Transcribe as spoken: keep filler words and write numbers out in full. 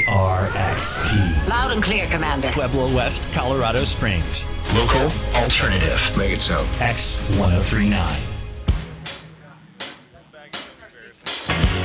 R X P. Loud and clear, Commander. Pueblo West, Colorado Springs. Local alternative. Make it so. X ten thirty-nine.